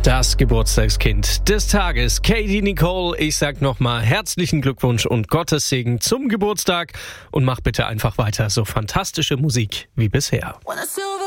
Das Geburtstagskind des Tages, Katie Nicole. Ich sag nochmal herzlichen Glückwunsch und Gottes Segen zum Geburtstag und mach bitte einfach weiter so fantastische Musik wie bisher.